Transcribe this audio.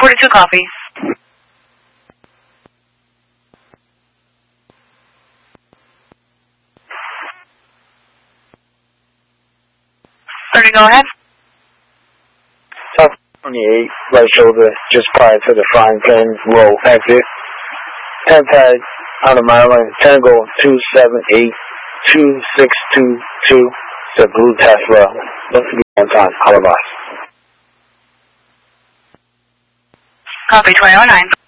42 copy. Go ahead. South 28, right shoulder, just prior to the frying pan roll exit. 10 pad out of Maryland, Tango 278-2622. It's a blue Tesla. Looks to be on time. Alibi. Copy 2009.